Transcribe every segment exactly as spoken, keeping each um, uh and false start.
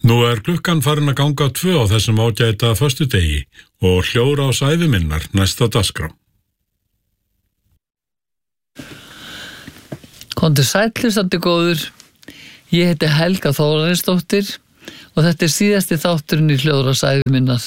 Nú er klukkan farin að ganga tvö á þessum ágæta föstudegi og Hljóðrás æviminnar næsta dagskrá. Komdu sæll, hlustandi góður. Ég heiti Helga Þórarinsdóttir og þetta er síðasti þátturinn í Hljóðrás æviminnar.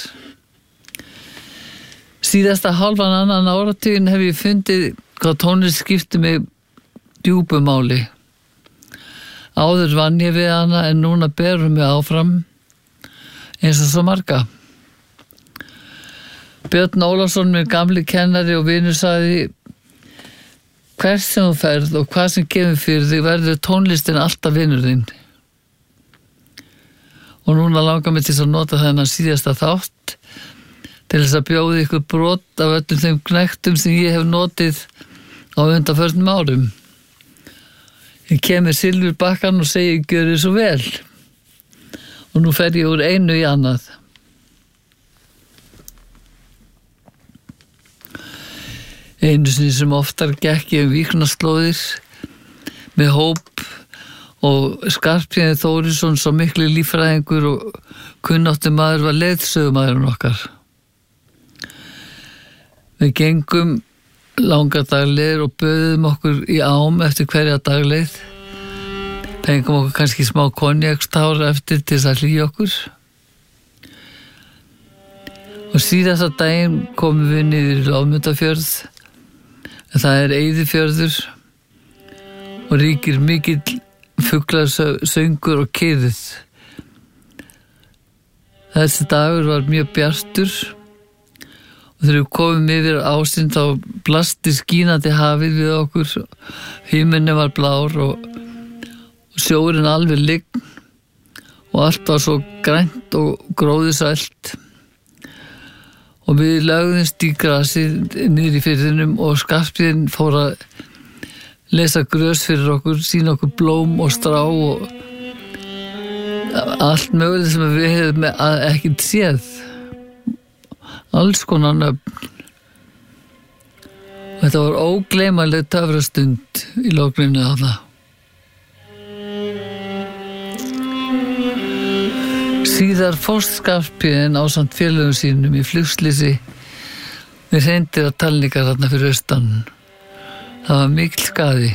Síðasta hálfan annan áratuginn hef ég fundið hvað tónlist skipti mig djúpu máli. Áður vann ég við hana en núna berum mig áfram eins og svo marga. Björn Ólafsson, minn gamli kennari og vinur, sagði: hvert sem þú ferð og hvað sem kemur fyrir þig verður tónlistin alltaf vinur þinn. Og núna langar mig til að nota þennan síðasta þátt til þess að bjóða ykkur brot af öllum þeim knektum sem ég hef notið á undanförnum árum. Ég kemur silfurbakkann og segi: gjörið svo vel. Og nú fer ég úr einu í annað. Einu sinni sem oftar gekk ég um Víknaslóðir með hóp og Skarphéðinn Þórisson, svo miklu líffræðingur og kunnáttumaður, var leiðsögumaðurinn okkar. Við gengum langar daglegir og böðum okkur í ám eftir hverja dagleið. Fengum okkur kannski smá konjakstár eftir til þess að hlýja okkur. Og síðasta daginn komum við niður í Loðmundarfjörð. Það er eyðifjörður og ríkir mikill fuglasöngur og kyrrð. Þessi dagur var mjög bjartur. Og þegar við komum yfir ásinn þá blasti skínandi hafið við okkur, himinninn var blár og, og sjórinn alveg lygn og allt var svo grænt og gróðursælt. Og við lögðumst í grasið niður í firðinum og Skarphéðinn fór að lesa grös fyrir okkur, sýna okkur blóm og strá og allt mögulegt sem við hefðum ekkert séð. Alls konar nöfn. Þetta var ógleymanleg töfrastund í logninu þarna. Síðar fórst Skarphéðinn ásamt félögum sínum í flugslysi með hreindir að talningar þarna fyrir austan. Það var mikill skaði.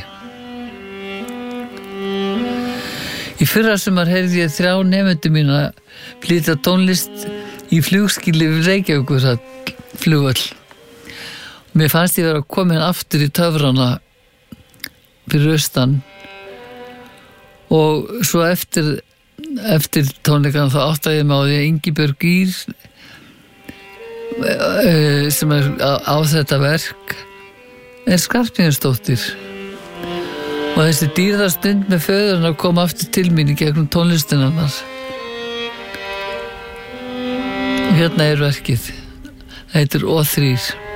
Í fyrra sumar heyrði ég þrjá nemendur mína flytja tónlist í flugskýli við Reykjavíkur flugvöll. Mér fannst ég vera komin aftur í töfrana fyrir austan og svo eftir, eftir tónleikana þá áttaði ég mig á því að Ingibjörg Ýr sem er á, á þetta verk er Skarphéðinsdóttir. Og þessi dýrðarstund með föðurinn að koma aftur til mín í gegnum tónlistinarnar. Hérna er verkið. Það heitir Ó þrír.